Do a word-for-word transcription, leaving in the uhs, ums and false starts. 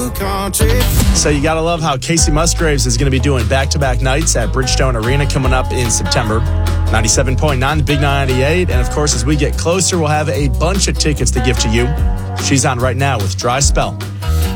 new country. So you got to love how Casey Musgraves is going to be doing back-to-back nights at Bridgestone Arena coming up in September. ninety-seven point nine, the Big ninety-eight. And, of course, as we get closer, we'll have a bunch of tickets to give to you. She's on right now with Dry Spell.